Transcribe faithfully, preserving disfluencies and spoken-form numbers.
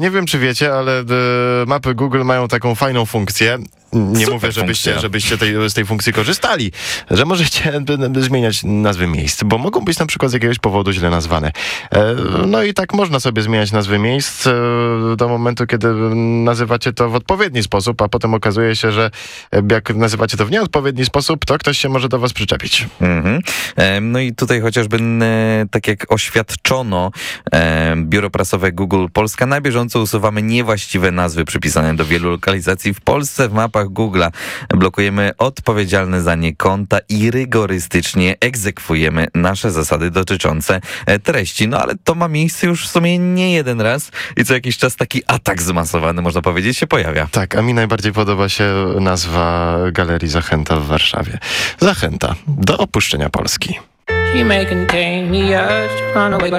Nie wiem, czy wiecie, ale e, mapy Google mają taką fajną funkcję. Nie Super mówię, żebyście, funkcja. żebyście tej, z tej funkcji korzystali, że możecie b- zmieniać nazwy miejsc, bo mogą być na przykład z jakiegoś powodu źle nazwane. E, no i tak można sobie zmieniać nazwy miejsc e, do momentu, kiedy nazywacie to w odpowiedni sposób, a potem okazuje się, że jak nazywacie to w nieodpowiedni sposób, to ktoś się może do was przyczepić. Mhm. E, No i tutaj chociażby, e, tak jak oświadczono e, biuro prasowe Google Polska, na bieżąco usuwamy niewłaściwe nazwy przypisane do wielu lokalizacji w Polsce w mapach Google'a. Blokujemy odpowiedzialne za nie konta i rygorystycznie egzekwujemy nasze zasady dotyczące e, treści. No ale to ma miejsce już w sumie nie jeden raz i co jakiś czas taki atak zmasowany, można powiedzieć, się pojawia. Tak, a mi najbardziej podoba się nazwa Galerii Zachęta w Warszawie. Zachęta do opuszczenia Polski. She may contain the urge to run away, but